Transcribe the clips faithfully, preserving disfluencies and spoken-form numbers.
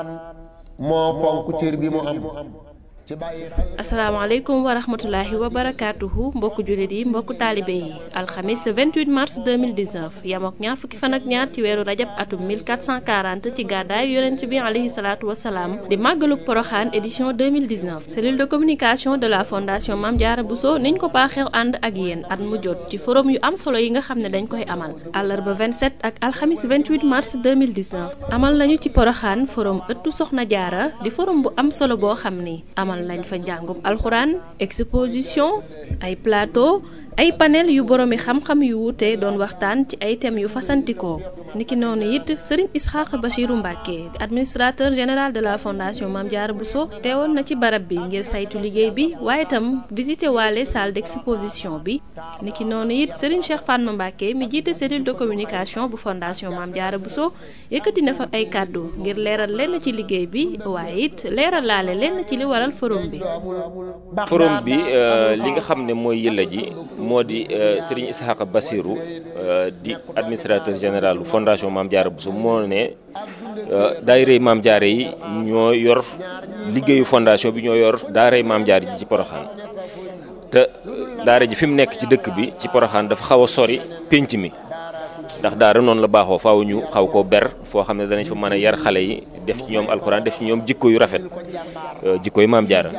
moo fonk cër bi mu am. asalaamaaleykum wa rahmatulahi wa barakaatuhu mbokku jullit yi mbokku taalibe yi alxamis vingt-huit mars deux mille dix-neuf yam ak ñaar fukki fan ak ñaar ci weeru rajab atum mille quatre cent quarante ci gàddaay yonent bi alayhi salaatu wasalaam di màggaluk poroxaan édition deux mille dix-neuf cellule de communication de la fondation Mame Diarra Bousso niñ ko baaxew ànd ak yéen at mu jot ci forum yu am solo yi nga xam ne dañ koy amal àllarba vingt-sept ak alxamis vingt-huit mars deux mille dix-neuf amal nañu ci poroxaan forum ëttu soxna jaara di forum bu am solo boo xam ni amal lañ fa njàngum alxuraan exposition ay plateau ay panel yu boroomi xam-xam yu wuute doon waxtaan ci ay thèmes yu fasantikoo niki noonu it Serigne Isxaaq Bachiru Mbàkke di administrateur général de la fondation Mame Diarra Bousso teewoon na ci barab bi ngir saytu liggéey bi waaye itam visité waale salle d'exposition bi niki noonu it Serigne Cheikh Fatma Mbàkke mi jiite cellule de communication bu fondation Mame Diarra Bousso yëkkati na fa ay kàddu ngir leeral lenn ci liggéey bi waaye it leeral laale lenn ci li waral forum bi. forum bi li nga xam ne mooy yëlla ji moo di Serigne Ishaqa Bassirou di administrateur général fondation Mame Diarra Bousso moo ne daayira Mame Diarra yi ñoo yor liggéeyu fondation bi ñoo yor daara Mame Diarra ji ci Porokhane te daara ji fi mu nekk ci dëkk bi ci Porokhane dafa xaw a sori pénc mi ndax daara noonu la baaxoo faaw ñu xaw koo ber foo xam ne danañ fa mën a yar xale yi def ci ñoom alxuraan def ci ñoom jikko yu rafet jikko yu Mame Diarra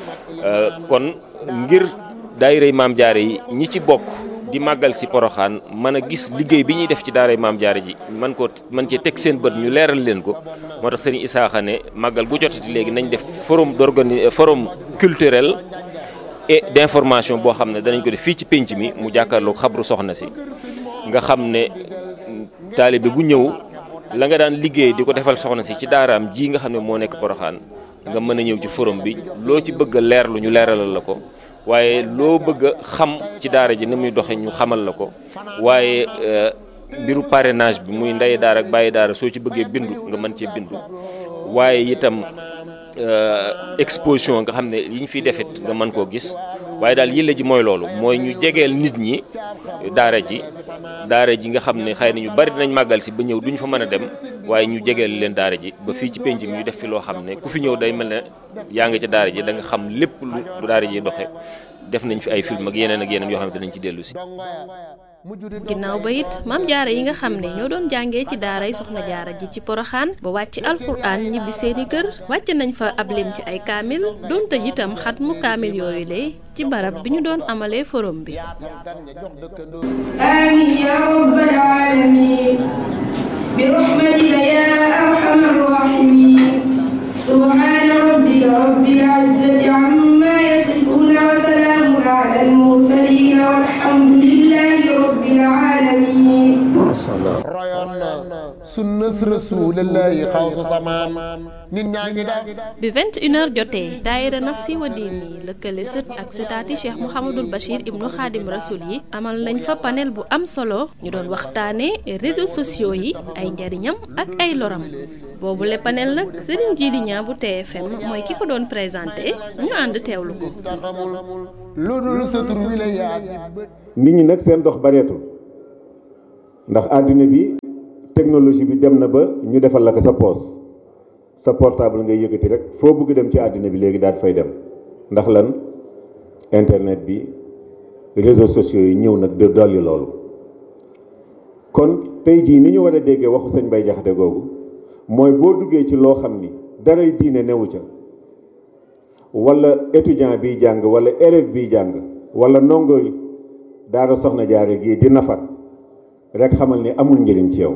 kon ngir daayira Mame Diarra yi ñi ci bokk di màggal si Porokhane mën a gis liggéey bi ñuy def ci daara Mame Diarra ji man ko man cee teg seen bët ñu leeral leen ko moo tax Serigne Isaaxa ne màggal bu jotati léegi nañ def forum d'organi forum culturel et d'information boo xam ne danañ ko def fii ci pénc mi mu jàkkaarloog xabru soxna si nga xam ne taalibe bu ñëw la nga daan liggéey di ko defal soxna si ci daaraam ji nga xam ne moo nekk Porokhane nga mën a ñëw ci forum bi loo ci bëgg a leerlu ñu leeralal la ko waaye loo bëgg a xam ci daara ji ni muy doxe ñu xamal la ko waaye mbiru parrainage bi muy ndey daara ak bàyyi daara soo ci bëggee bindu nga mën cee bindu waaye itam exposition nga xam ne yi ñu fiy defit nga mën koo gis waaye daal yële ji mooy loolu mooy ñu jegeel nit ñi daara ji daara ji nga xam ne xëy na ñu bari dinañ màggal si ba ñëw duñ fa mën a dem waaye ñu jegeel leen daara ji ba fii ci penc mi ñu def fi loo xam ne ku fi ñëw day mel ne yaa ngi ca daara ji da nga xam lépp lu daara ji doxe def nañ fi ay film ak yeneen ak yeneen yoo xam ne danañ ci dellu si. ginnaaw ba it Mame Diarra yi nga xam ne ñoo doon jàngee ci daaray Soxna Jaara ji ci Porokhane ba wàcc alxuraan ñibbi seeni kër wàcc nañ fa ab lim ci ay kaamil doon tëj itam xatmu kaamil yooyu lee ci barab bi ñu doon amalee forum bi. amiin yaa rabbal aalamiin bi rahmatika yaa arhamar raahimiin subhaana rabbika rabbil izzati ammaa yasifuun wa salaamun alal mursaliin walhamdulillaahi rabbil aalamiin. royoon na sunnas rasuulillaahi xawsu samaan nit ñaa ngi def bi vingt et une heures jotee daayira Nafsi wa Diini lëkkale sët ak sëtaati Cheikh Mouhamadul Bachir ibnu Xaadim Rasul yi amal nañ fa panel bu am solo ñu doon waxtaanee réseaux sociaux yi ay njariñam ak ay loram boobu le panel nag Serigne Djily Niang bu T F M mooy ki ko doon présenté ñu ànd teewlu ko. lu dul sa tur wi la yaag nit ñi nag seen dox bareetul ndax àddina bi technologie bi dem na ba ñu defal la ko sa poos sa portable ngay yëkkati rek foo bëgg dem ci àddina bi léegi daal fay dem ndax lan internet bi réseaux sociaux yi ñëw nag de dolli loolu kon tey jii ni ñu war a déggee waxu sëñ Bay Jaxate googu mooy boo duggee ci loo xam ni daray diine newu ca wala étudiant biy jàng wala élève biy jàng wala ndongo daara Soxna Jaara gii di nafar rek xamal ni amul njëriñ ci yow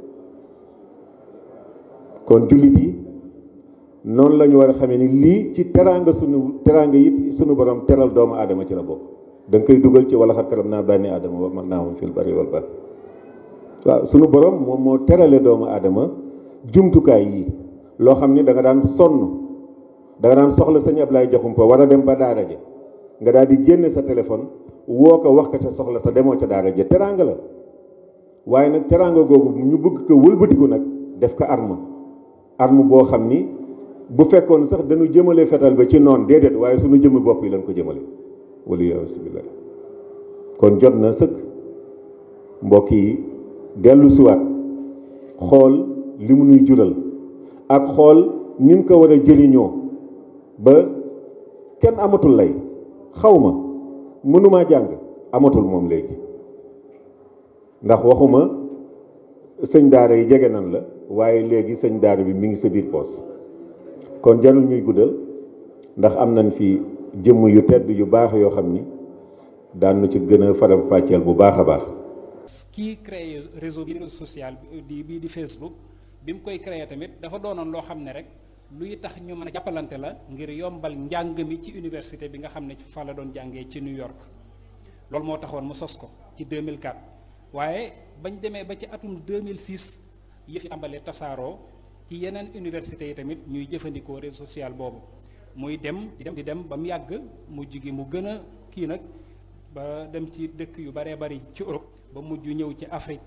kon jullit yi noonu la ñu war a xamee ni lii ci teraanga sunu teraanga it sunu borom teral doomu aadama ci la bokk da nga koy dugal ci wala xat karam naa bànni aadama wa man naahum fil bari wal bahri waaw sunu borom moom moo terale doomu aadama jumtukaay yi loo xam ni da nga daan sonn da nga daan soxla sëñ Ablaye Jaxumpa war a dem ba daara ja nga daal di génne sa téléphone woo ko wax ko sa soxla te demoo ca daara ja teraanga la waaye nag teraanga googu ñu bëgg ko wëlbatiku nag def ko arme arme boo xam ni bu fekkoon sax dañu jëmale fetal ba ci noon déedéet waaye suñu jëmmi bopp yi lañ ko jëmale wala yasubillah kon jot na sëkk mbokk yi dellu siwaat xool li mu nuy jural ak xool nin ko war a jëriñoo ba kenn amatul lay xaw ma mënumaa jàng amatul moom léegi ndax waxuma sëñ daara yi jege nan la waaye léegi sëñ daara bi mi ngi sa biir poos kon jarul ñuy guddal ndax am nañ fi jëmm yu tedd yu baax yoo xam ni daan nu ci gën a faram fàcceel bu baax a baax. kii créé réseau bi réseau social di bii di Facebook bi mu koy créé tamit dafa doonoon loo xam ne rek luy tax ñu mën a jàppalante la ngir yombal njàng mi ci université bi nga xam ne fa la doon jàngee ci New York loolu moo taxoon mu sos ko ci deux mille quatre waaye bañ demee ba ci atum deux mille six yëf yi tàmbalee tasaaroo ci yeneen université yi tamit ñuy jëfandikoo réseau social boobu muy dem di dem di dem ba mu yàgg mujj gi mu gën a kii nag ba dem ci dëkk yu baree bari ci Europe ba mujj ñëw ci Afrique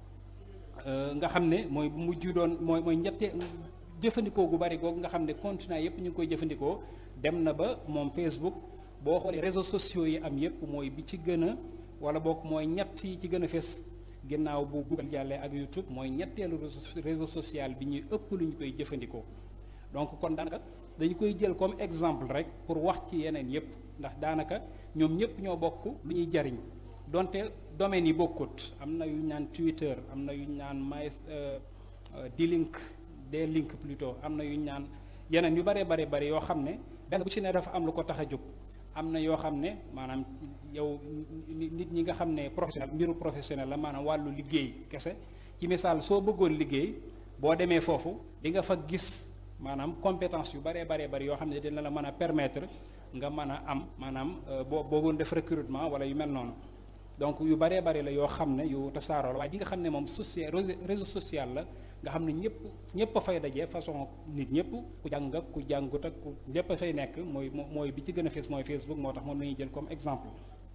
nga xam ne mooy mujj doon mooy mooy ñette jëfandikoo gu bari googu nga xam ne continent yépp ñu ngi koy jëfandikoo dem na ba moom Facebook boo xoolee réseaux sociaux yi am yépp mooy bi ci gën a wala boog mooy ñett yi ci gën a fes ginnaaw bu Google jàllee ak YouTube mooy ñetteelu réseau social bi ñuy ëpp lu ñu koy jëfandikoo donc kon daanaka dañu koy jël comme exemple rek pour wax ci yeneen yépp ndax daanaka ñoom ñépp ñoo bokk lu ñuy jariñ donte domaines yi bokkut am na yu ñu naan Twitter am na yu ñu naan my D-Link D-Link plutôt am na yu ñu naan yeneen yu bare bare bari yoo xam ne benn bu ci ne dafa am lu ko tax a jóg am na yoo xam ne maanaam yow nit ñi nga xam ne professionnel mbiru professionnel la maanaam wàllu liggéey kese ci misaal soo bëggoon liggéey boo demee foofu di nga fa gis maanaam compétence yu baree baree bari yoo xam ne dina la mën a permettre nga mën a am maanaam boo boogoon def recrutement wala yu mel noonu donc yu baree bari la yoo xam ne yu tasaaroo la waaye di nga xam ne moom social réseau social la nga xam ne ñëpp ñëpp a fay daje façon nit ñëpp ku jàng ak ku jàngut ak ku ñëpp a fay nekk mooy mooy bi ci gën a fees mooy Facebook moo tax moom la ñuy jël comme exemple.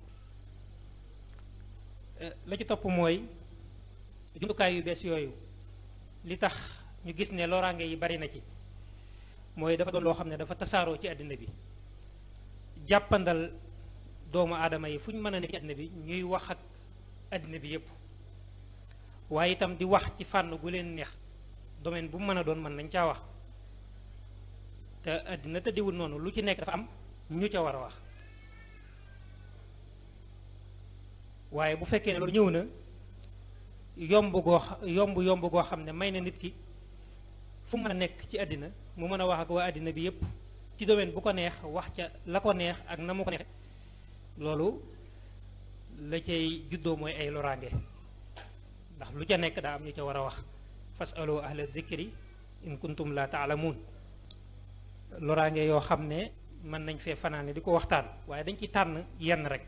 la ci topp mooy jumtukaay yu bees yooyu li tax ñu gis ne loraange yi bari na ci mooy dafa doon loo xam ne dafa tasaaroo ci àddina bi jàppandal doomu aadama yi fu ñu mën a nekk ci àddina bi ñuy wax ak àddina bi yépp waaye itam di wax ci fànn gu leen neex domaine bu mu mën a doon mën nañ caa wax te àddina tëddiwul noonu lu ci nekk dafa am ñu ca war a wax waaye bu fekkee ne loolu ñëw na yomb goo yomb yomb goo xam ne may na nit ki fu mu mën a nekk ci àddina mu mën a wax ak waa àddina bi yépp ci domaine bu ko neex wax ca la ko neex ak na mu ko neex loolu la cay juddoo mooy ay loraange ndax lu ca nekk daa am ñu ca war a wax fasalu ahla zikri in kuntum la taalamuun loraange yoo xam ne mën nañ fee fanaane di ko waxtaan waaye dañ ci tànn yenn rek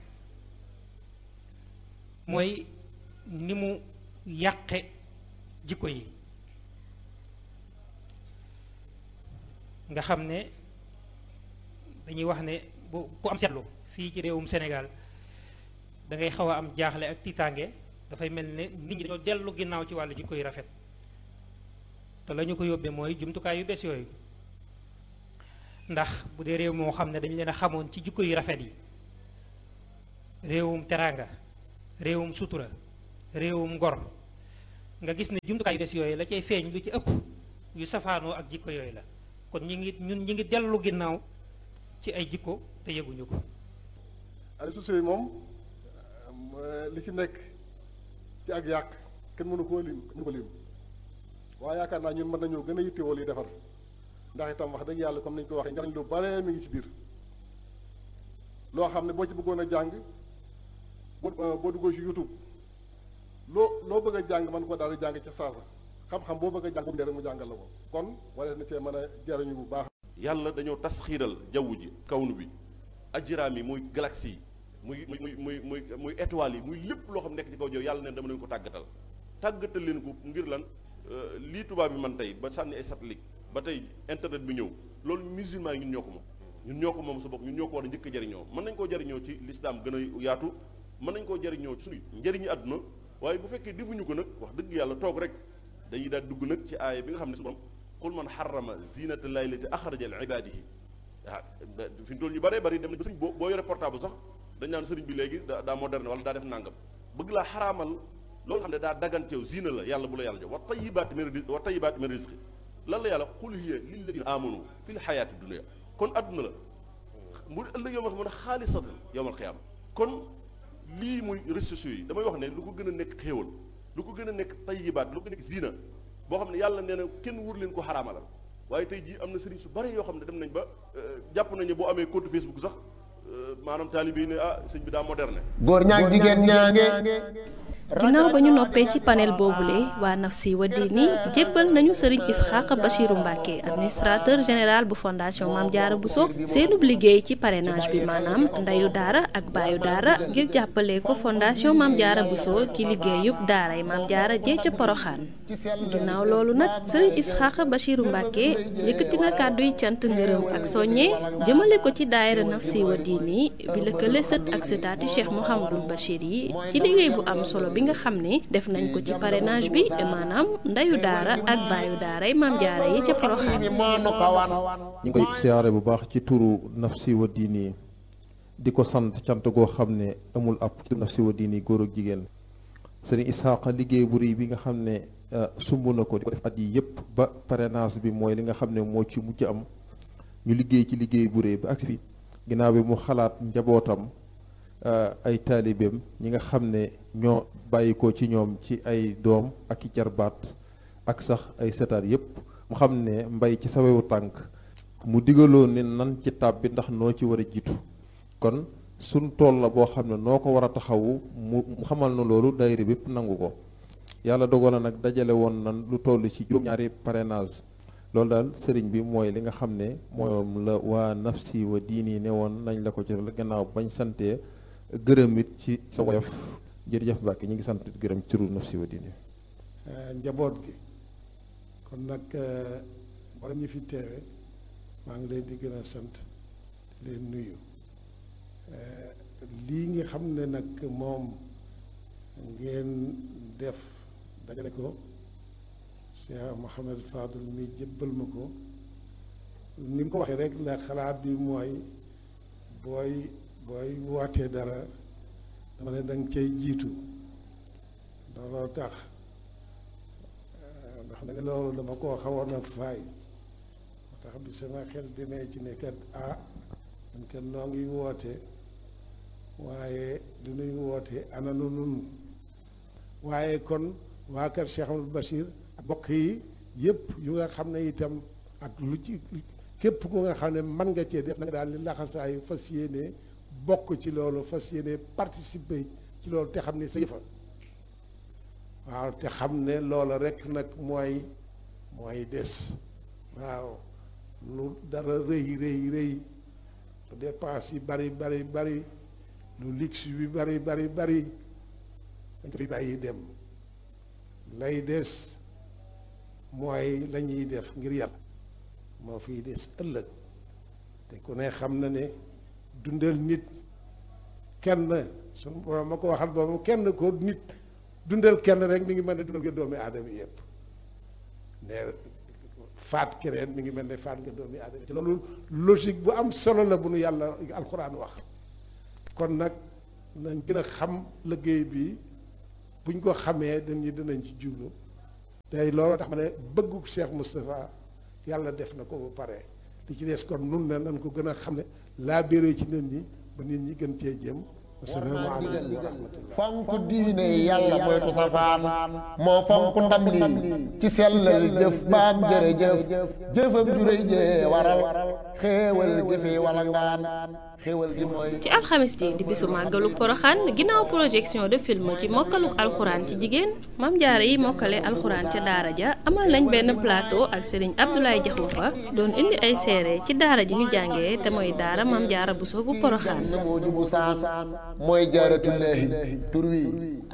mooy ni mu yàqe jikko yi nga xam ne dañuy wax ne bu ku am seetlu fii ci réewum Sénégal da ngay xaw a am jaaxle ak tiitaange dafay mel ne nit ñi dañoo dellu ginnaaw ci wàllu jikko yu rafet te la ñu ko yóbbee mooy jumtukaay yu bees yooyu ndax bu dee réew moo xam ne dañu leen a xamoon ci jikko yu rafet yi réewum teraanga réewum sutura réewum ngor nga gis ne jumtukaay yu bees yooyu la cay feeñ lu ci ëpp yu safaanoo ak jikko yooyu la kon ñi ngi ñun ñi ngi dellu ginnaaw ci ay jikko te yëguñu ko. réseaux sociaux yi moom li ci nekk ci ak yàq kenn mënu koo lim mënu ko lim waaye yaakaar naa ñun mën nañoo gën a yittewoo li defar ndax itam wax dëgg yàlla comme ni ñu ko waxee njariñ lu bare mi ngi ci biir loo xam ne boo ci bëggoon a jàng boo boo duggoo ci YouTube loo loo bëgg a jàng mën ko daal di jàng ca saasa xam-xam boo bëgg a jàng boobu rek mu jàngal la ko kon wala na cee mën a jariñu bu baax. yàlla dañoo tas xiiral jaww ji kawnu bi ajiraam yi muy galaxie yi muy muy muy muy muy étoiles yi muy lépp loo xam nekk ci kaw jaww yàlla ne dama leen ko tàggatal tàggatal leen ko ngir lan lii tubaab bi man tey ba sànni ay satellite ba tey internet bi ñëw loolu musulman yi ñun ñoo ko moom ñun ñoo ko moom sa bopp ñun ñoo ko war a njëkk a jariñoo mën nañ koo jariñoo ci l'islam gën a yaatu mën nañ koo jariñoo ci suñu njëriñu àdduna waaye bu fekkee defuñu ko nag wax dëgg yàlla toog rek dañuy daal dugg nag ci aaya bi nga xam ne su borom qul man xarama zinata llahi lati axraja li ibadihi ah fi mu toll ñu bëree bëri dem na ba sëriñ boo boo yore portable sax dañ naan sëriñ bi léegi daa daa moderne wala daa def nàngam bëgg laa xaraamal loolu xam ne daa daganteew zina la yàlla bu la yàlla jox wa tayibaati min rizqi wa tayibaati min rizqi lan la yàlla qul hiya lilladina amanu fi l xayaati dunia kon adduna la mu ëllëg yow ma xam ne xaalisatan yowmal xiyaama kon lii muy réseaux sociaux yi damay wax ne lu ko gën a nekk xéewal lu ko gën a nekk tayibaat lu ko nekk zina boo xam ne yàlla nee na kenn wur leen ko xaraamalal waaye tey jii am na sëriñ su bari yoo xam ne dem nañ ba jàpp nañu boo amee compte Facebook sax maanaam taalibe yi ne ah sëñ bi daa moderne. góor ñaag jigéen ñaange. ginnaaw ba ñu noppee ci panel boobule waa Nafsi wa Diini jébbal nañu Serigne Ishaqa Bachirou Mbacké administrateur général bu fondation Mame Diarra Bousso seenub liggéey ci parrainage bi maanaam ndeyu daara ak baayu daara ngir jàppale ko fondation Mame Diarra Bousso ci liggéeyub daaray Mame Diarra jee ca Poroxaan ginnaaw loolu nag Serigne Ishaqa Bachirou Mbacké yëkkati na kàddu yi cant ngërëm ak soññe jëmale ko ci daayira Nafsi wa Diini bi lëkkale sët ak sëtaati Cheikh Mouhamadoul Bachir yi ci liggéey bu am solo bi nga xam ne def nañ ko ci parrainage bi maanaam ndeyu daara ak baayu daaray Mame Diarra yi ca Porokhane. ñu ngi koy siyaare bu baax ci turu Nafsi wa Diini di ko sant cant goo xam ne amul ab Nafsi wa Diini góor ak jigéen Serigne Ishaqa liggéey bu rëy bi nga xam ne sumb na ko di ko def at yi yëpp ba parrainage bi mooy li nga xam ne moo ci mujj am ñu liggéey ci liggéey bu rëy ba ak fi ginnaaw bi mu xalaat njabootam ay taalibeem ñi nga xam ne ñoo bàyyi ko ci ñoom ci ay doom ak i jarbaat ak sax ay setaat yépp mu xam ne mbay ci sawewu tànk mu digaloo ne nan ci tàbbi ndax noo ci war a jiitu kon suñ tool la boo xam ne noo ko war a taxawu mu xamal na loolu daayira bépp nangu ko yàlla dogal na nag dajale woon nan lu toll ci juróom-ñaari parrainage loolu daal sëriñ bi mooy li nga xam ne moom la waa Nafsi wa Diini ne woon nañ la ko ci gannaaw bañ santee gërëm it ci sa woyof jërëjëf Mbacke ñu ngi sant gërëm ci turu Nafsi wa Diini njaboot gi kon nag borom ñi fi teewe maa ngi leen di gën a sant leen nuyu lii nga xam ne nag moom ngeen def dajale ko Cheikh Mouhamed Fadel mi jébbal ma ko ni mu ko waxee rek la xalaat bi mooy booy booy wootee dara dama ne danga cay jiitu looloo tax ndax nag loolu dama koo xawoon a faay moo tax bi sama xel demee ci ne kat ah man kat noo ngi woote waaye lu nuy woote ana nu nun waaye kon waa kër Cheikh Amadou Bachir ak bokk yi yëpp yu nga xam ne itam ak lu ci képp ku nga xam ne mën nga cee def nag daal li laxasaayu fas yéene bokk ci loolu fas yéene participer ci loolu te xam ne sa yëfa waaw te xam ne loola rek nag mooy mooy des waaw lu dara rëy rëy rëy lu dépense yi bari bari bari lu luxe bi bari bari bari dañ ko fi bàyyi dem lay des mooy la ñuy def ngir yàlla moo fiy des ëllëg te ku ne xam na ne dundal nit kenn suñu borom ma ko waxal boobu kenn ko nit dundal kenn rek mi ngi mel ne dundal nga doomi aadama yëpp ne faat keneen mi ngi mel ne faat nga doomi aadama ci loolu logique bu am solo la bu nu yàlla alxuraan wax kon nag nañ gën a xam liggéey bi buñ ko xamee dañ ñi dinañ ci jublu tey loolu tax ma ne bëggu Cheikh Moustapha yàlla def na ko ba pare li ci des kon nun ne nañ ko gën a xam ne laa béré ci nit ñi ba nit ñi gën cee jëm asalaamaaleykum wa rahmatullah fonk diine yàlla moytu safaan moo fonk ndam lii ci sellal jëf baam jërëjëf jëfam juréy jee waral xéewal gi fi wala ngaan xéewal gi mooy ci alxamis ji di bisu màggalu Porokhane ginnaaw projection de film ci mokkaluk alxuraan ci jigéen Mame Diarra yi mokkale alxuraan ca daara ja amal nañ benn plateau ak Serigne Abdoulaye Diakhoumpa doon indi ay seere ci daara ji ñu jàngee te mooy daara Mame Diarra Bousso bu Porokhane mooy jaaratullaahi tur wi